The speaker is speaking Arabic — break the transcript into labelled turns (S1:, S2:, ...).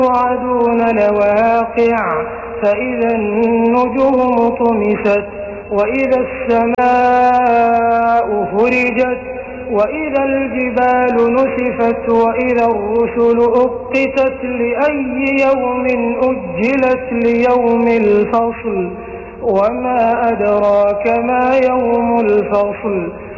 S1: توعدون لواقع فإذا النجوم طمست وإذا السماء فرجت وإذا الجبال نسفت وإذا الرسل أقتت لأي يوم أجلت ليوم الفصل وما أدراك ما يوم الفصل